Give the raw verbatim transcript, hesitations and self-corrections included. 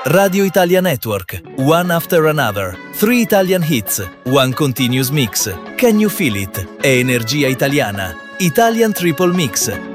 Radio Italia Network, One After Another, Three Italian Hits, One Continuous Mix, Can You Feel It? E Energia Italiana, Italian Triple Mix.